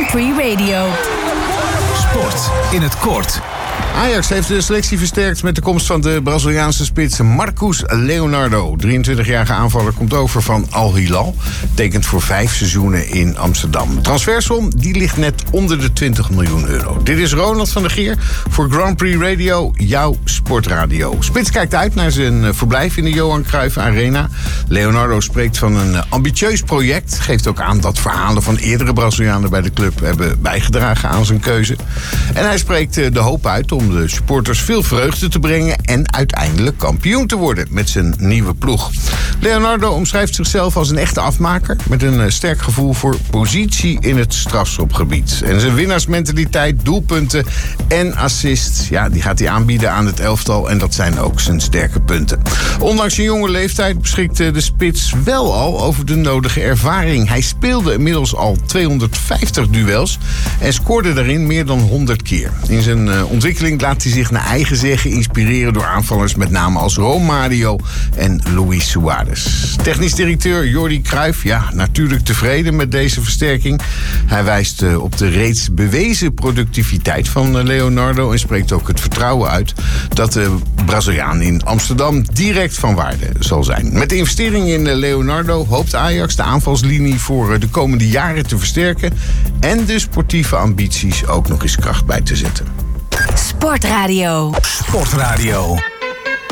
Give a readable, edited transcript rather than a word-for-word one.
Prix Radio. Sport in het kort. Ajax heeft de selectie versterkt met de komst van de Braziliaanse spits Marcos Leonardo. 23-jarige aanvaller komt over van Al Hilal. Tekent voor 5 seizoenen in Amsterdam. De transfersom die ligt net onder de 20 miljoen euro. Dit is Ronald van der Geer voor Grand Prix Radio, jouw sportradio. Spits kijkt uit naar zijn verblijf in de Johan Cruijff Arena. Leonardo spreekt van een ambitieus project. Geeft ook aan dat verhalen van eerdere Brazilianen bij de club hebben bijgedragen aan zijn keuze. En hij spreekt de hoop uit om de supporters veel vreugde te brengen en uiteindelijk kampioen te worden met zijn nieuwe ploeg. Leonardo omschrijft zichzelf als een echte afmaker met een sterk gevoel voor positie in het strafschopgebied. En zijn winnaarsmentaliteit, doelpunten en assists, ja, die gaat hij aanbieden aan het elftal en dat zijn ook zijn sterke punten. Ondanks zijn jonge leeftijd beschikt de spits wel al over de nodige ervaring. Hij speelde inmiddels al 250 duels en scoorde daarin meer dan 100 keer. In zijn ontwikkeling laat hij zich naar eigen zeggen inspireren door aanvallers met name als Romario en Luis Suarez. Technisch directeur Jordi Cruijff, ja, natuurlijk tevreden met deze versterking. Hij wijst op de reeds bewezen productiviteit van Leonardo en spreekt ook het vertrouwen uit dat de Braziliaan in Amsterdam direct van waarde zal zijn. Met de investering in Leonardo hoopt Ajax de aanvalslinie voor de komende jaren te versterken en de sportieve ambities ook nog eens kracht bij te zetten. Sportradio. Sportradio.